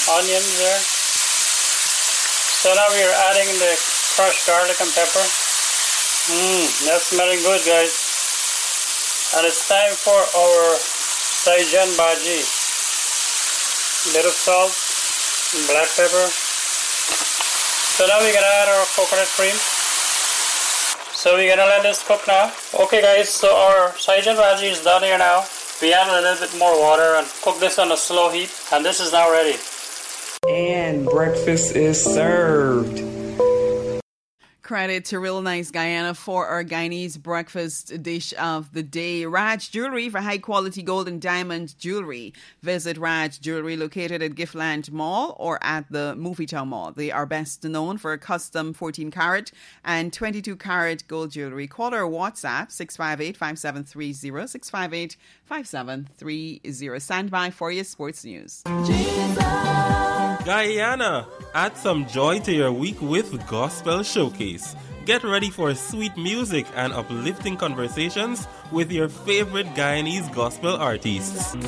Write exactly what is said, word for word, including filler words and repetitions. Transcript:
onions there. So now we are adding the crushed garlic and pepper. Mmm, that's smelling good, guys. And it's time for our Saijan bhaji. A bit of salt, and black pepper. So now we're gonna add our coconut cream. So we're gonna let this cook now. Okay guys, so our Saijan bhaji is done here now. We add a little bit more water and cook this on a slow heat. And this is now ready. And breakfast is served. Credit to Real Nice Guyana for our Guyanese breakfast dish of the day. Raj Jewelry for high quality gold and diamond jewelry. Visit Raj Jewelry located at Giftland Mall or at the Movietown Mall. They are best known for custom fourteen carat and twenty-two carat gold jewelry. Call or WhatsApp six five eight, five seven three zero, six five eight, five seven three zero. Stand by for your sports news. Guyana, add some joy to your week with Gospel Showcase. Get ready for sweet music and uplifting conversations with your favorite Guyanese gospel artists.